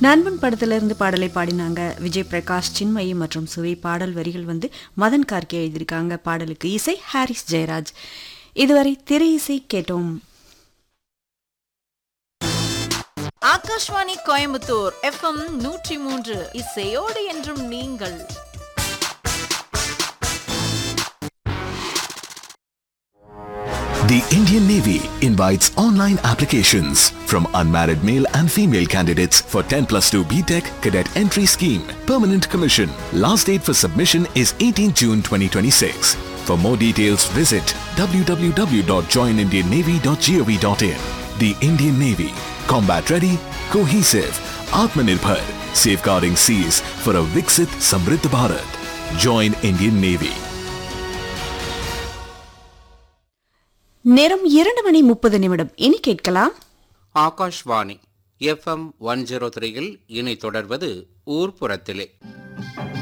நண்பன் படத்திலிருந்து பாடலை பாடினாங்க விஜய் பிரகாஷ், சின்மயி மற்றும் சுவை. பாடல் வரிகள் மதன் கார்கே எழுதியிருக்காங்க. பாடலுக்கு இசை ஹாரிஸ் ஜெயராஜ். இதுவரை திரை இசை கேட்டோம். ஆகாஷ்வாணி கோயம்புத்தூர் FM 103 இசையோடு என்றும் நீங்கள். The Indian Navy invites online applications from unmarried male and female candidates for 10+2 BTech Cadet Entry Scheme, Permanent Commission. Last date for submission is 18 June 2026. For more details, visit www.joinindiannavy.gov.in. The Indian Navy, combat ready, cohesive, Atmanirbhar, safeguarding seas for a Viksit Samriddh Bharat. Join Indian Navy. நேரம் 2:30 இனி கேட்கலாம். Akashvani FM 103 இனி தொடர்வது ஊர்ப்புறத்திலே.